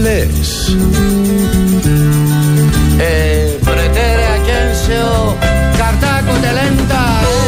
λες? Pretere Ακένσιο, Καρτάκο τελέντα.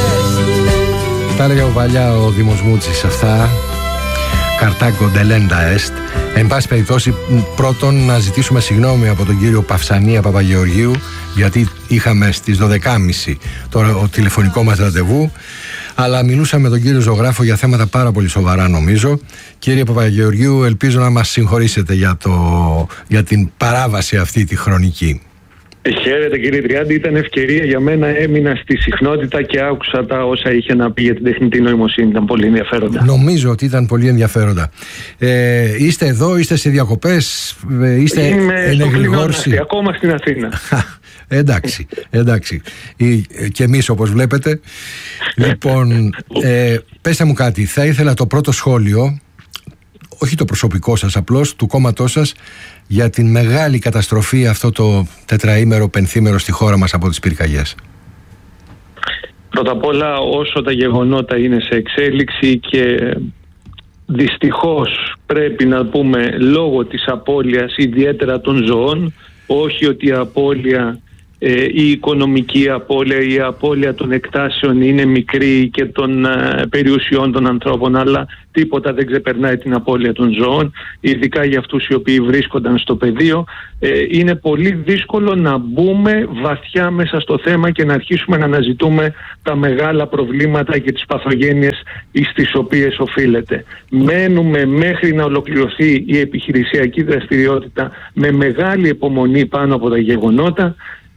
Τα έλεγε παλιά ο Δήμος Μούτσης αυτά. Καρτάκο τελέντα εστ. Εν πάση περιπτώσει, πρώτον να ζητήσουμε συγγνώμη από τον κύριο Παυσανία Παπαγεωργίου, γιατί είχαμε στις 12.30 το τηλεφωνικό μας ραντεβού, αλλά μιλούσαμε με τον κύριο ζωγράφο για θέματα πάρα πολύ σοβαρά, νομίζω. Κύριε Παπαγεωργίου, ελπίζω να μας συγχωρήσετε για την παράβαση αυτή τη χρονική. Χαίρετε κύριε Τριάντη, ήταν ευκαιρία για μένα, έμεινα στη συχνότητα και άκουσα τα όσα είχε να πει για την τεχνητή νοημοσύνη, ήταν πολύ ενδιαφέροντα. Νομίζω ότι ήταν πολύ ενδιαφέροντα. Είστε εδώ, είστε σε διακοπές, είστε ενεγλιγόρσοι? Ακόμα στην Αθήνα. Εντάξει. Και εμείς όπως βλέπετε. Λοιπόν, πέστε μου κάτι, θα ήθελα το πρώτο σχόλιο, όχι το προσωπικό σας, απλώς του κόμματός σας, για την μεγάλη καταστροφή αυτό το τετραήμερο, πενθήμερο στη χώρα μας από τις πυρκαγιές. Πρώτα απ' όλα, όσο τα γεγονότα είναι σε εξέλιξη και δυστυχώς πρέπει να πούμε λόγω της απώλειας ιδιαίτερα των ζώων, όχι ότι η απώλεια, η οικονομική απώλεια, η απώλεια των εκτάσεων είναι μικρή και των περιουσιών των ανθρώπων, αλλά τίποτα δεν ξεπερνάει την απώλεια των ζώων, ειδικά για αυτούς οι οποίοι βρίσκονταν στο πεδίο. Είναι πολύ δύσκολο να μπούμε βαθιά μέσα στο θέμα και να αρχίσουμε να αναζητούμε τα μεγάλα προβλήματα και τις παθογένειες στις οποίες οφείλεται. Μένουμε μέχρι να ολοκληρωθεί η επιχειρησιακή δραστηριότητα με μεγάλη υπομονή πάνω από τα γεγονότα.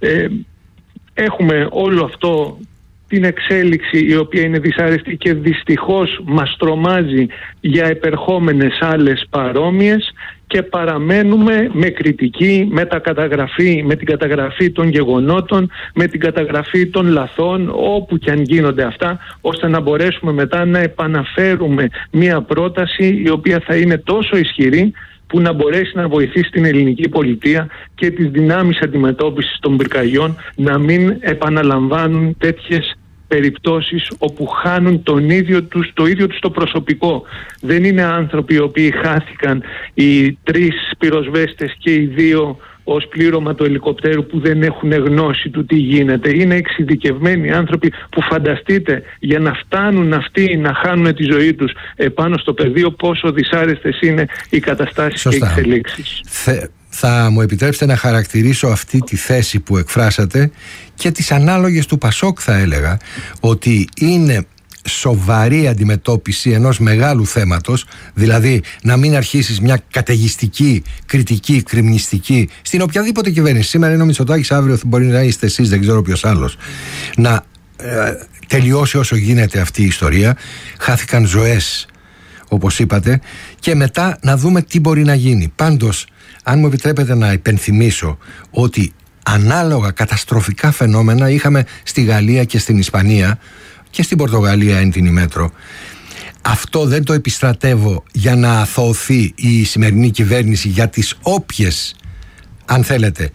Έχουμε όλο αυτό την εξέλιξη η οποία είναι δυσάρεστη και δυστυχώς μας τρομάζει για επερχόμενες άλλες παρόμοιες και παραμένουμε με κριτική, με την καταγραφή των γεγονότων, με την καταγραφή των λαθών όπου και αν γίνονται αυτά, ώστε να μπορέσουμε μετά να επαναφέρουμε μια πρόταση η οποία θα είναι τόσο ισχυρή που να μπορέσει να βοηθήσει την ελληνική πολιτεία και τις δυνάμεις αντιμετώπισης των πυρκαγιών να μην επαναλαμβάνουν τέτοιες περιπτώσεις όπου χάνουν το ίδιο τους το προσωπικό. Δεν είναι άνθρωποι οι οποίοι χάθηκαν, οι 3 πυροσβέστες και οι 2 ως πλήρωμα του ελικοπτέρου που δεν έχουν γνώση του τι γίνεται. Είναι εξειδικευμένοι άνθρωποι που φανταστείτε για να φτάνουν αυτοί να χάνουν τη ζωή τους επάνω στο πεδίο πόσο δυσάρεστες είναι οι καταστάσεις. Σωστά. Και οι εξελίξεις. Θα μου επιτρέψετε να χαρακτηρίσω αυτή τη θέση που εκφράσατε και τις ανάλογες του Πασόκ, θα έλεγα, ότι είναι σοβαρή αντιμετώπιση ενός μεγάλου θέματος, δηλαδή να μην αρχίσεις μια καταιγιστική, κριτική, κριμνιστική στην οποιαδήποτε κυβέρνηση. Σήμερα είναι ο Μητσοτάκης, αύριο μπορεί να είστε εσείς, δεν ξέρω ποιος άλλος. Να τελειώσει όσο γίνεται αυτή η ιστορία. Χάθηκαν ζωές, όπως είπατε, και μετά να δούμε τι μπορεί να γίνει. Πάντως, αν μου επιτρέπετε να υπενθυμίσω ότι ανάλογα καταστροφικά φαινόμενα είχαμε στη Γαλλία και στην Ισπανία και στην Πορτογαλία εν την ημέτρο. Αυτό δεν το επιστρατεύω για να αθωωθεί η σημερινή κυβέρνηση για τις όποιες, αν θέλετε,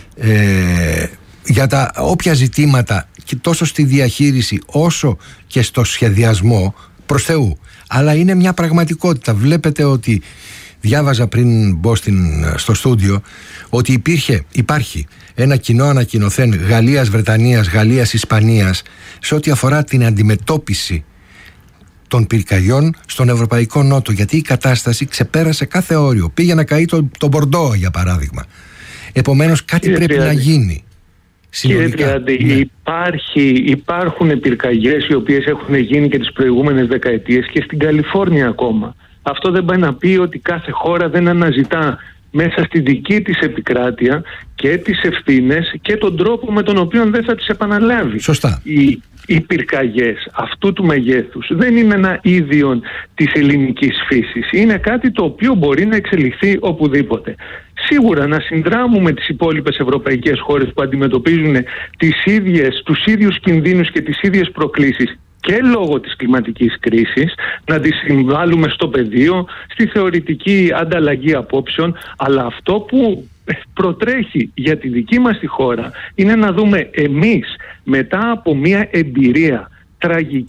για τα όποια ζητήματα και τόσο στη διαχείριση όσο και στο σχεδιασμό, προς Θεού. Αλλά είναι μια πραγματικότητα. Βλέπετε ότι διάβαζα πριν μπω στο στούντιο ότι υπάρχει ένα κοινό ανακοινωθέν Γαλλίας, Βρετανίας, Γαλλίας, Ισπανίας σε ό,τι αφορά την αντιμετώπιση των πυρκαγιών στον Ευρωπαϊκό Νότο, γιατί η κατάσταση ξεπέρασε κάθε όριο. Πήγε να καεί το Μπορντό, για παράδειγμα. Επομένως κάτι πρέπει να γίνει. Κύριε Τριάντη, υπάρχουν πυρκαγιές οι οποίες έχουν γίνει και τις προηγούμενες δεκαετίες και στην Καλιφόρνια ακόμα. Αυτό δεν πάει να πει ότι κάθε χώρα δεν αναζητά μέσα στη δική της επικράτεια και τις ευθύνες και τον τρόπο με τον οποίο δεν θα τις επαναλάβει. Σωστά. Οι πυρκαγιές αυτού του μεγέθους δεν είναι ένα ίδιον της ελληνικής φύσης. Είναι κάτι το οποίο μπορεί να εξελιχθεί οπουδήποτε. Σίγουρα να συνδράμουμε τις υπόλοιπες ευρωπαϊκές χώρες που αντιμετωπίζουν τους ίδιους κινδύνους και τις ίδιες προκλήσεις και λόγω της κλιματικής κρίσης, να τις συμβάλλουμε στο πεδίο, στη θεωρητική ανταλλαγή απόψεων, αλλά αυτό που προτρέχει για τη δική μας τη χώρα είναι να δούμε εμείς μετά από μια εμπειρία τραγική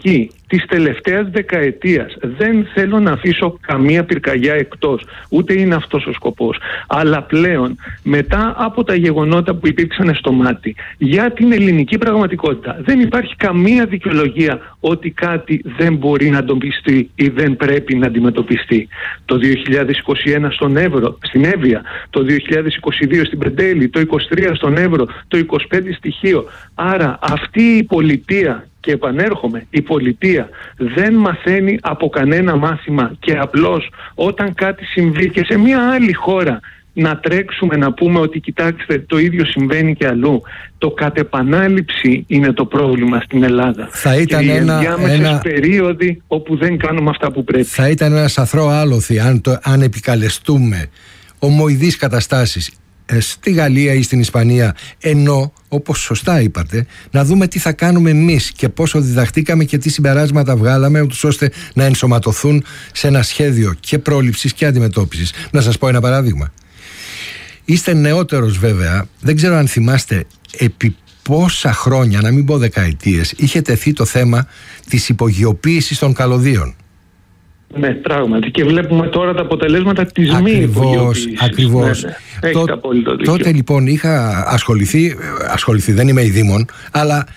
της τελευταίας δεκαετίας. Δεν θέλω να αφήσω καμία πυρκαγιά εκτός, ούτε είναι αυτός ο σκοπός. Αλλά πλέον, μετά από τα γεγονότα που υπήρξαν στο μάτι, για την ελληνική πραγματικότητα δεν υπάρχει καμία δικαιολογία ότι κάτι δεν μπορεί να αντιμετωπιστεί ή δεν πρέπει να αντιμετωπιστεί. Το 2021 στον Εύρο, στην Εύβοια, το 2022 στην Πεντέλη, το 2023 στον Εύρο, το 2025 στη Χίο. Άρα αυτή η πολιτεία, και επανέρχομαι, η πολιτεία δεν μαθαίνει από κανένα μάθημα, και απλώς όταν κάτι συμβεί και σε μια άλλη χώρα να τρέξουμε να πούμε ότι κοιτάξτε το ίδιο συμβαίνει και αλλού. Το κατ' επανάληψη είναι το πρόβλημα στην Ελλάδα. Θα ήταν και οι ενδιάμεσες περίοδοι όπου δεν κάνουμε αυτά που πρέπει. Θα ήταν ένα σαθρό άλοθη αν επικαλεστούμε ομοειδείς καταστάσεις στη Γαλλία ή στην Ισπανία, ενώ, όπως σωστά είπατε, να δούμε τι θα κάνουμε εμείς και πόσο διδαχτήκαμε και τι συμπεράσματα βγάλαμε, ούτως ώστε να ενσωματωθούν σε ένα σχέδιο και πρόληψης και αντιμετώπισης. Να σας πω ένα παράδειγμα. Είστε νεότερος βέβαια, δεν ξέρω αν θυμάστε επί πόσα χρόνια, να μην πω δεκαετίες, είχε τεθεί το θέμα της υπογειοποίησης των καλωδίων. Ναι, πράγματι. Και βλέπουμε τώρα τα αποτελέσματα της μη υπογειοποίησης. Ακριβώς. Ναι. Τότε λοιπόν είχα ασχοληθεί, δεν είμαι ειδήμων, αλλά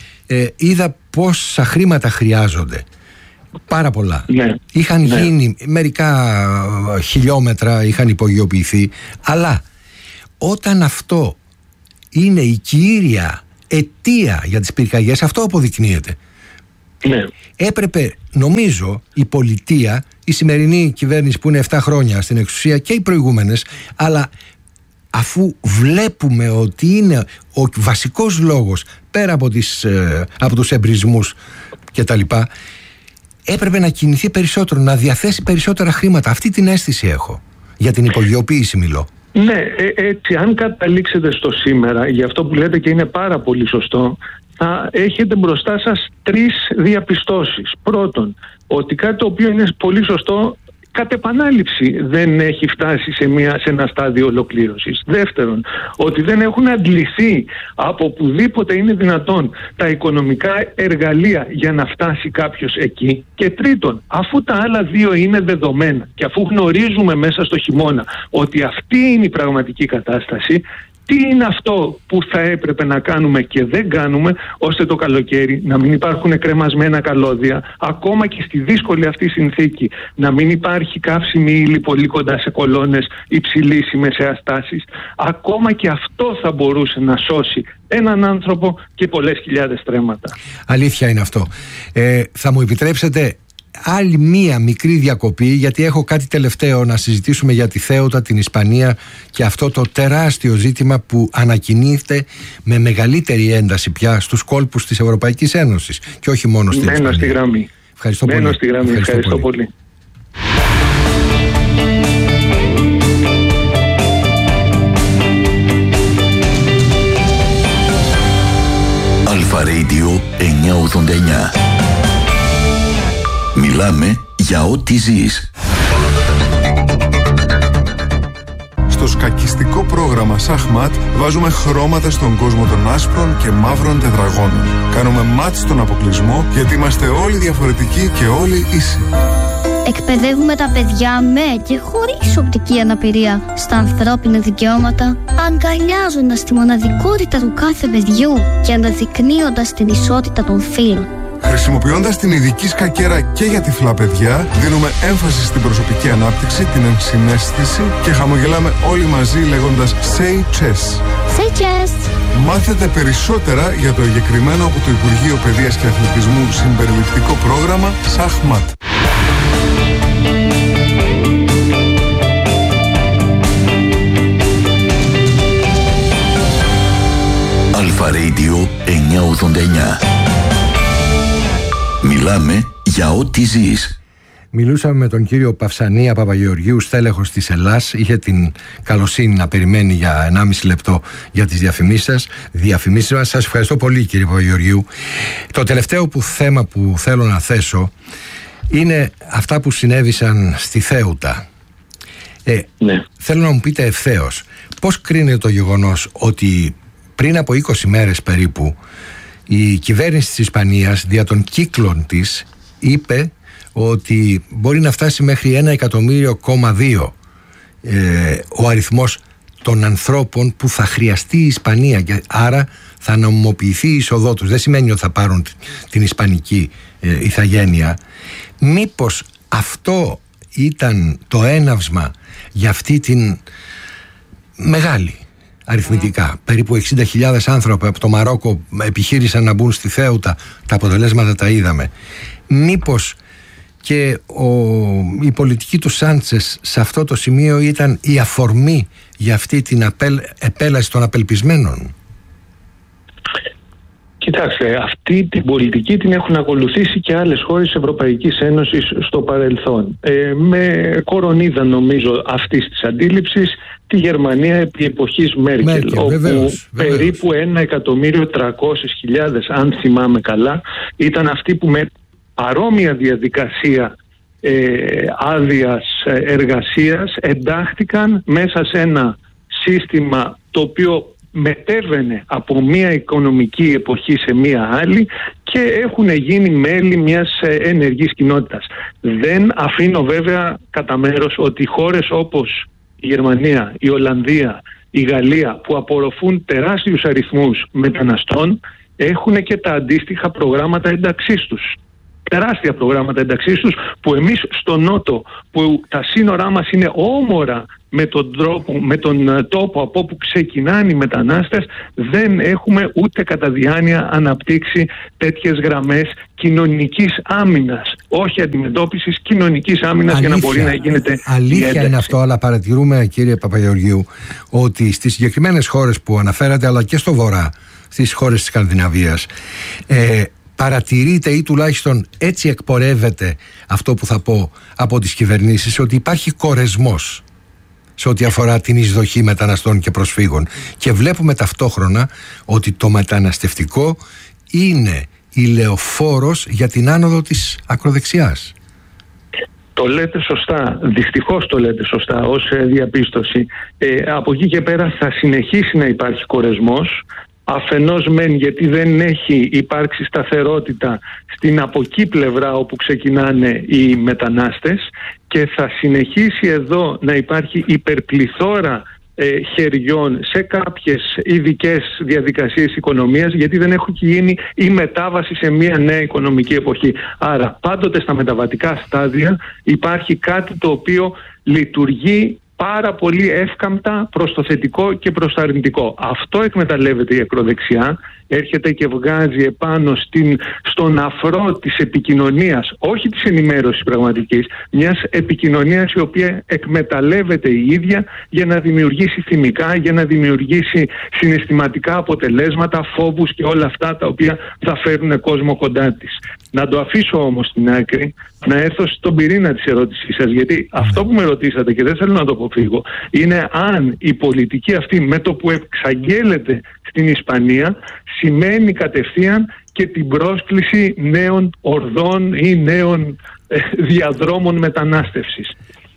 είδα πόσα χρήματα χρειάζονται. Πάρα πολλά. Ναι. Είχαν γίνει μερικά χιλιόμετρα, είχαν υπογειοποιηθεί, αλλά όταν αυτό είναι η κύρια αιτία για τις πυρκαγιές, αυτό αποδεικνύεται. Ναι. Έπρεπε, νομίζω, η πολιτεία, η σημερινή κυβέρνηση που είναι 7 χρόνια στην εξουσία και οι προηγούμενες, αλλά αφού βλέπουμε ότι είναι ο βασικός λόγος πέρα από τους εμπρισμούς και τα λοιπά, έπρεπε να κινηθεί περισσότερο, να διαθέσει περισσότερα χρήματα. Αυτή την αίσθηση έχω. Για την υπογειοποίηση μιλώ. Ναι, έτσι αν καταλήξετε στο σήμερα, για αυτό που λέτε και είναι πάρα πολύ σωστό, θα έχετε μπροστά σας 3 διαπιστώσεις. Πρώτον, ότι κάτι το οποίο είναι πολύ σωστό, κατ' επανάληψη δεν έχει φτάσει σε ένα στάδιο ολοκλήρωσης. Δεύτερον, ότι δεν έχουν αντληθεί από οπουδήποτε είναι δυνατόν τα οικονομικά εργαλεία για να φτάσει κάποιος εκεί. Και τρίτον, αφού τα άλλα 2 είναι δεδομένα και αφού γνωρίζουμε μέσα στο χειμώνα ότι αυτή είναι η πραγματική κατάσταση, τι είναι αυτό που θα έπρεπε να κάνουμε και δεν κάνουμε, ώστε το καλοκαίρι να μην υπάρχουν κρεμασμένα καλώδια, ακόμα και στη δύσκολη αυτή συνθήκη να μην υπάρχει καύσιμη ύλη πολύ κοντά σε κολόνες υψηλής ή μεσαίας. Ακόμα και αυτό θα μπορούσε να σώσει έναν άνθρωπο και πολλές χιλιάδες τρέματα. Αλήθεια είναι αυτό. Θα μου επιτρέψετε άλλη μία μικρή διακοπή, γιατί έχω κάτι τελευταίο να συζητήσουμε για τη Θέουτα, την Ισπανία και αυτό το τεράστιο ζήτημα που ανακοινείται με μεγαλύτερη ένταση πια στους κόλπους της Ευρωπαϊκής Ένωσης και όχι μόνο στην Ισπανία. Μένω στη γραμμή. Ευχαριστώ πολύ. Μένω στη γραμμή. Ευχαριστώ πολύ. Αλφα Radio 989. Μιλάμε για ό,τι ζεις. Στο σκακιστικό πρόγραμμα Σαχμάτ βάζουμε χρώματα στον κόσμο των άσπρων και μαύρων τετραγώνων. Κάνουμε μάτ στον αποκλεισμό, γιατί είμαστε όλοι διαφορετικοί και όλοι ίσοι. Εκπαιδεύουμε τα παιδιά με και χωρίς οπτική αναπηρία στα ανθρώπινα δικαιώματα, αγκαλιάζοντας τη μοναδικότητα του κάθε παιδιού και αναδεικνύοντας την ισότητα των φύλων. Χρησιμοποιώντας την ειδική σκακέρα και για τυφλά παιδιά, δίνουμε έμφαση στην προσωπική ανάπτυξη, την ενσυναίσθηση και χαμογελάμε όλοι μαζί λέγοντας Say Chess. Say Chess. Μάθετε περισσότερα για το εγκεκριμένο από το Υπουργείο Παιδείας και Αθλητισμού συμπεριληπτικό πρόγραμμα Σαχμάτ. Αλφα Radio 989. Μιλάμε για ό,τι ζεις. Μιλούσαμε με τον κύριο Παυσανία Παπαγεωργίου, στέλεχος της Ελλάς. Είχε την καλοσύνη να περιμένει για 1,5 λεπτό για τις διαφημίσεις μας. Σας ευχαριστώ πολύ, κύριε Παπαγεωργίου. Το τελευταίο θέμα που θέλω να θέσω είναι αυτά που συνέβησαν στη Θέουτα. Ναι. Θέλω να μου πείτε ευθέως, πώς κρίνεται το γεγονός ότι πριν από 20 μέρες περίπου η κυβέρνηση της Ισπανίας δια των κύκλων της είπε ότι μπορεί να φτάσει μέχρι 1,2 εκατομμύριο ο αριθμός των ανθρώπων που θα χρειαστεί η Ισπανία, και άρα θα νομιμοποιηθεί η εισοδό τους. Δεν σημαίνει ότι θα πάρουν την ισπανική ηθαγένεια. Μήπως αυτό ήταν το έναυσμα για αυτή την μεγάλη αριθμητικά, περίπου 60.000 άνθρωποι από το Μαρόκο επιχείρησαν να μπουν στη Θέουτα, τα αποτελέσματα τα είδαμε. Μήπως και η πολιτική του Σάντσες σε αυτό το σημείο ήταν η αφορμή για αυτή την επέλαση των απελπισμένων? Κοιτάξτε, αυτή την πολιτική την έχουν ακολουθήσει και άλλες χώρες της Ευρωπαϊκής Ένωσης στο παρελθόν. Με κορονίδα, νομίζω, αυτής της αντίληψης τη Γερμανία επί εποχής Μέρκελ, όπου βεβαίως. περίπου 1.300.000, αν θυμάμαι καλά, ήταν αυτοί που με παρόμοια διαδικασία άδειας εργασίας εντάχθηκαν μέσα σε ένα σύστημα το οποίο μετέβαινε από μία οικονομική εποχή σε μία άλλη και έχουν γίνει μέλη μιας ενεργής κοινότητας. Δεν αφήνω βέβαια κατά μέρος ότι χώρες όπως η Γερμανία, η Ολλανδία, η Γαλλία, που απορροφούν τεράστιους αριθμούς μεταναστών, έχουν και τα αντίστοιχα προγράμματα ένταξής τους. Τεράστια προγράμματα ένταξής τους, που εμείς στο Νότο, που τα σύνορά μας είναι όμορα με τον τόπο από όπου ξεκινάνε οι μετανάστες, δεν έχουμε ούτε κατά διάνοια αναπτύξει τέτοιες γραμμές κοινωνικής άμυνας, όχι αντιμετώπισης, κοινωνικής άμυνας, για να μπορεί να γίνεται αλήθεια είναι αυτό, αλλά παρατηρούμε, κύριε Παπαγεωργίου, ότι στις συγκεκριμένες χώρες που αναφέρατε, αλλά και στο βορρά, στις χώρες της Σκανδιναβίας, παρατηρείται ή τουλάχιστον έτσι εκπορεύεται αυτό που θα πω από τις κυβερνήσεις, ότι υπάρχει κορεσμός σε ό,τι αφορά την εισδοχή μεταναστών και προσφύγων, και βλέπουμε ταυτόχρονα ότι το μεταναστευτικό είναι η λεωφόρος για την άνοδο της ακροδεξιάς. Το λέτε σωστά, δυστυχώς το λέτε σωστά ως διαπίστωση. Από εκεί και πέρα θα συνεχίσει να υπάρχει κορεσμός, αφενός μεν γιατί δεν έχει υπάρξει σταθερότητα στην από εκεί πλευρά όπου ξεκινάνε οι μετανάστες, και θα συνεχίσει εδώ να υπάρχει υπερπληθώρα χεριών σε κάποιες ειδικές διαδικασίες οικονομίας, γιατί δεν έχει γίνει η μετάβαση σε μια νέα οικονομική εποχή. Άρα πάντοτε στα μεταβατικά στάδια υπάρχει κάτι το οποίο λειτουργεί πάρα πολύ εύκαμπτα προς το θετικό και προς το αρνητικό. Αυτό εκμεταλλεύεται η ακροδεξιά, έρχεται και βγάζει επάνω στον αφρό της επικοινωνίας, όχι της ενημέρωσης πραγματικής, μιας επικοινωνίας η οποία εκμεταλλεύεται η ίδια για να δημιουργήσει θυμικά, για να δημιουργήσει συναισθηματικά αποτελέσματα, φόβους και όλα αυτά τα οποία θα φέρουν κόσμο κοντά της. Να το αφήσω όμως στην άκρη, να έρθω στον πυρήνα της ερώτησής σας, γιατί αυτό που με ρωτήσατε και δεν θέλω να το αποφύγω, είναι αν η πολιτική αυτή με το που εξαγγέλλεται στην Ισπανία σημαίνει κατευθείαν και την πρόσκληση νέων ορδών ή νέων διαδρόμων μετανάστευσης.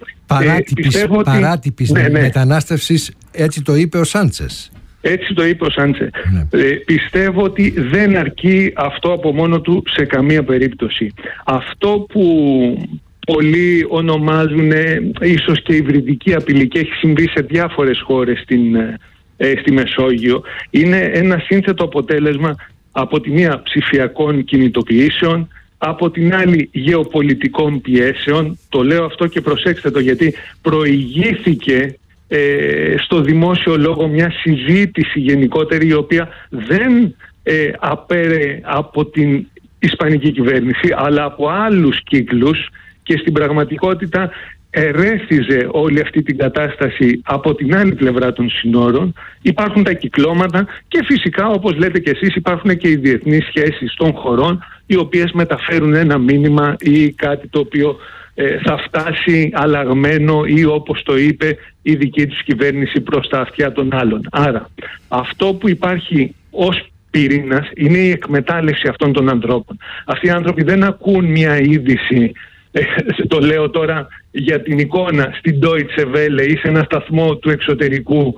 Παράτυπης μετανάστευσης, έτσι το είπε ο Σάντσες. Έτσι το είπε ο Σάντσε. Πιστεύω ότι δεν αρκεί αυτό από μόνο του σε καμία περίπτωση. Αυτό που πολλοί ονομάζουν ίσως και υβριδική απειλή, και έχει συμβεί σε διάφορες χώρες στη Μεσόγειο, είναι ένα σύνθετο αποτέλεσμα από τη μία ψηφιακών κινητοποιήσεων, από την άλλη γεωπολιτικών πιέσεων. Το λέω αυτό και προσέξτε το, γιατί προηγήθηκε στο δημόσιο λόγο μια συζήτηση γενικότερη, η οποία δεν απέρε από την ισπανική κυβέρνηση αλλά από άλλους κύκλους, και στην πραγματικότητα ερέθιζε όλη αυτή την κατάσταση από την άλλη πλευρά των συνόρων. Υπάρχουν τα κυκλώματα και φυσικά, όπως λέτε και εσείς, υπάρχουν και οι διεθνείς σχέσεις των χωρών, οι οποίες μεταφέρουν ένα μήνυμα ή κάτι το οποίο θα φτάσει αλλαγμένο ή, όπως το είπε η δική τους κυβέρνηση, προς τα αυτιά των άλλων. Άρα αυτό που υπάρχει ως πυρήνας είναι η εκμετάλλευση αυτών των ανθρώπων. Αυτοί οι άνθρωποι δεν ακούν μια είδηση, το λέω τώρα για την εικόνα, στην Deutsche Welle ή σε ένα σταθμό του εξωτερικού,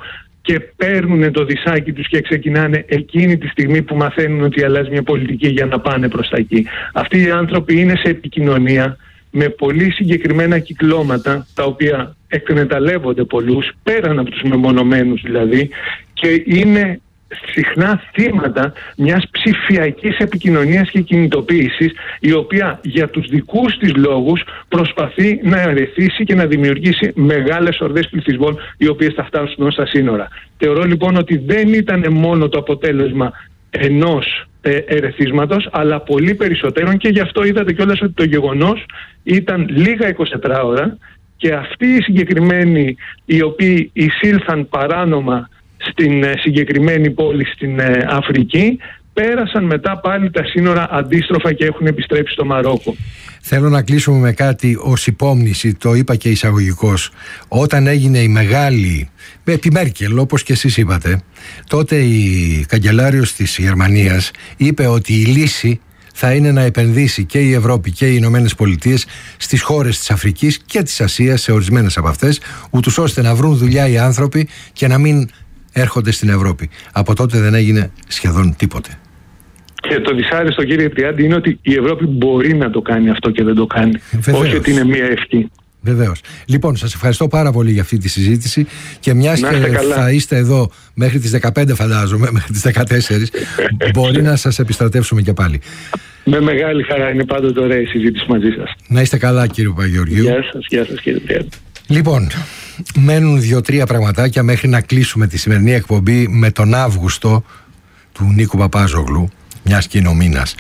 και παίρνουν το δισάκι τους και ξεκινάνε εκείνη τη στιγμή που μαθαίνουν ότι αλλάζει μια πολιτική για να πάνε προς τα εκεί. Αυτοί οι άνθρωποι είναι σε επικοινωνία με πολύ συγκεκριμένα κυκλώματα, τα οποία εκμεταλλεύονται πολλούς, πέραν από τους μεμονωμένους δηλαδή, και είναι συχνά θύματα μιας ψηφιακής επικοινωνίας και κινητοποίησης, η οποία για τους δικούς της λόγους προσπαθεί να ερεθίσει και να δημιουργήσει μεγάλες ορδές πληθυσμών, οι οποίες θα φτάσουν ως τα σύνορα. Θεωρώ λοιπόν ότι δεν ήταν μόνο το αποτέλεσμα ενός ερεθίσματος, αλλά πολύ περισσότερων, και γι' αυτό είδατε κιόλας ότι το γεγονός ήταν λίγα 24 ώρα και αυτοί οι συγκεκριμένοι οι οποίοι εισήλθαν παράνομα στην συγκεκριμένη πόλη στην Αφρική, πέρασαν μετά πάλι τα σύνορα αντίστροφα και έχουν επιστρέψει στο Μαρόκο. Θέλω να κλείσουμε με κάτι ως υπόμνηση, το είπα και εισαγωγικώς. Όταν έγινε η μεγάλη, επί Μέρκελ όπως και εσείς είπατε, τότε η καγκελάριος της Γερμανίας είπε ότι η λύση θα είναι να επενδύσει και η Ευρώπη και οι Ηνωμένες Πολιτείες στις χώρες της Αφρικής και της Ασίας, σε ορισμένες από αυτές, ούτως ώστε να βρουν δουλειά οι άνθρωποι και να μην έρχονται στην Ευρώπη. Από τότε δεν έγινε σχεδόν τίποτε. Και το δυσάρεστο, κύριε Τριάντη, είναι ότι η Ευρώπη μπορεί να το κάνει αυτό και δεν το κάνει. Βεβαίως. Όχι ότι είναι μία ευχή. Βεβαίως. Λοιπόν, σας ευχαριστώ πάρα πολύ για αυτή τη συζήτηση και μιας και θα είστε εδώ μέχρι τις 15 φαντάζομαι, μέχρι τις 14, μπορεί να σας επιστρατεύσουμε και πάλι. Με μεγάλη χαρά, είναι πάντοτε ωραία η συζήτηση μαζί σας. Να είστε καλά, κύριε Παπαγεωργίου. Γεια σας κύριε Τριάντη. Λοιπόν, μένουν 2-3 πραγματάκια μέχρι να κλείσουμε τη σημερινή εκπομπή με τον Αύγουστο του Νίκου Παπάζογλου, μιας και είναι ο μήνας.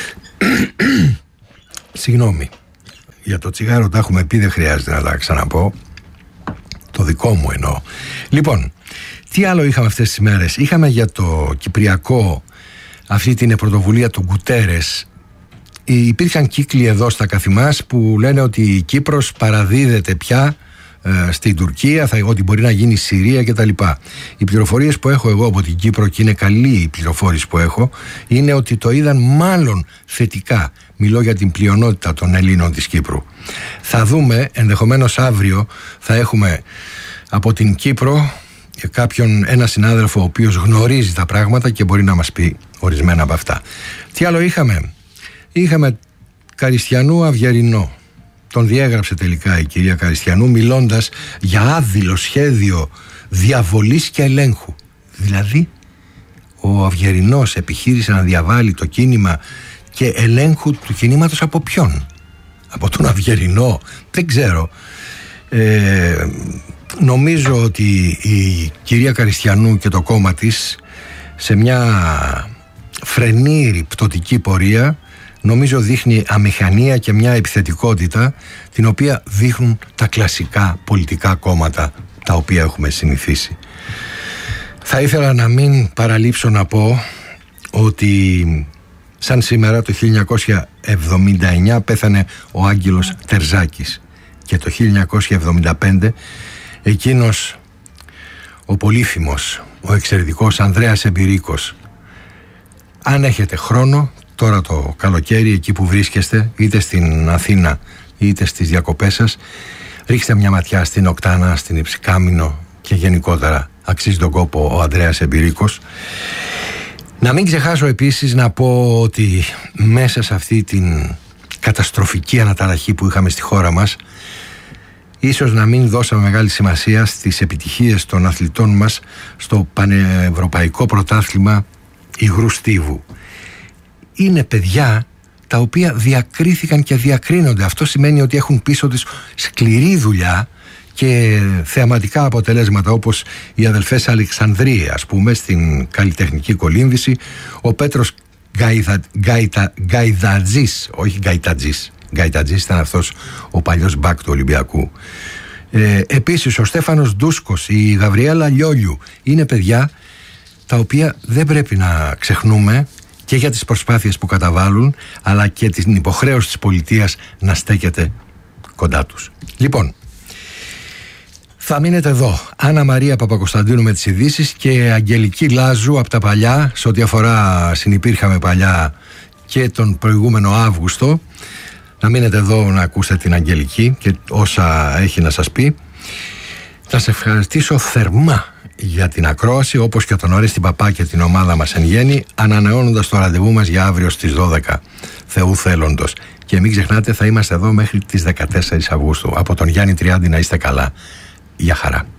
Συγγνώμη, για το τσιγάρο τα έχουμε πει, δεν χρειάζεται να τα ξαναπώ. Το δικό μου εννοώ. Λοιπόν, τι άλλο είχαμε αυτές τις μέρες? Είχαμε για το Κυπριακό αυτή την πρωτοβουλία του Γκουτέρες. Υπήρχαν κύκλοι εδώ στα καθημάς που λένε ότι η Κύπρος παραδίδεται πια στην Τουρκία, ότι μπορεί να γίνει Συρία κτλ. Οι πληροφορίες που έχω εγώ από την Κύπρο, και είναι καλή η πληροφόρηση που έχω, είναι ότι το είδαν μάλλον θετικά. Μιλώ για την πλειονότητα των Ελλήνων της Κύπρου. Θα δούμε, ενδεχομένως αύριο θα έχουμε από την Κύπρο ένα συνάδελφο ο οποίος γνωρίζει τα πράγματα και μπορεί να μας πει ορισμένα από αυτά. Τι άλλο είχαμε? Είχαμε Καριστιανού Αυγερινό. Τον διέγραψε τελικά η κυρία Καριστιανού, μιλώντας για άδειλο σχέδιο διαβολής και ελέγχου. Δηλαδή ο Αυγερινός επιχείρησε να διαβάλει το κίνημα και ελέγχου του κινήματος από ποιον? Από τον Αυγερινό? Δεν ξέρω. Νομίζω ότι η κυρία Καριστιανού και το κόμμα της, σε μια φρενήρη πτωτική πορεία, νομίζω δείχνει αμηχανία και μια επιθετικότητα την οποία δείχνουν τα κλασικά πολιτικά κόμματα τα οποία έχουμε συνηθίσει. Θα ήθελα να μην παραλείψω να πω ότι σαν σήμερα το 1979 πέθανε ο Άγγελος Τερζάκης και το 1975 εκείνος ο πολύφημος, ο εξαιρετικός Ανδρέας Εμπειρίκος. Αν έχετε χρόνο τώρα το καλοκαίρι, εκεί που βρίσκεστε, είτε στην Αθήνα είτε στις διακοπές σας, ρίξτε μια ματιά στην Οκτάνα, στην Υψηκάμηνο και γενικότερα αξίζει τον κόπο ο Ανδρέας Εμπειρίκος. Να μην ξεχάσω επίσης να πω ότι μέσα σε αυτή την καταστροφική αναταραχή που είχαμε στη χώρα μας, ίσως να μην δώσαμε μεγάλη σημασία στις επιτυχίες των αθλητών μας στο πανευρωπαϊκό πρωτάθλημα υγρού στίβου. Είναι παιδιά τα οποία διακρίθηκαν και διακρίνονται. Αυτό σημαίνει ότι έχουν πίσω τους σκληρή δουλειά και θεαματικά αποτελέσματα, όπως οι αδελφές Αλεξανδρία, ας πούμε, στην καλλιτεχνική κολύμβηση, ο Πέτρος Γκαϊτατζής, όχι Γκαϊτατζής, Γκαϊτατζής ήταν αυτός ο παλιός μπακ του Ολυμπιακού. Επίσης ο Στέφανος Ντούσκος, η Γαβριέλα Λιόλιου, είναι παιδιά τα οποία δεν πρέπει να ξεχνούμε και για τις προσπάθειες που καταβάλουν, αλλά και την υποχρέωση της πολιτείας να στέκεται κοντά τους. Λοιπόν, θα μείνετε εδώ. Άννα Μαρία Παπακοσταντίνου με τις ειδήσεις και Αγγελική Λάζου από τα παλιά, σε ό,τι αφορά συνυπήρχαμε παλιά και τον προηγούμενο Αύγουστο. Να μείνετε εδώ να ακούσετε την Αγγελική και όσα έχει να σας πει. Θα σε ευχαριστήσω θερμά για την ακρόαση, όπως και τον Ορέστη Παπά και την ομάδα μας εν γέννη, ανανεώνοντας το ραντεβού μας για αύριο στις 12 Θεού θέλοντος. Και μην ξεχνάτε, θα είμαστε εδώ μέχρι τις 14 Αυγούστου. Από τον Γιάννη Τριάντη να είστε καλά. Γεια χαρά.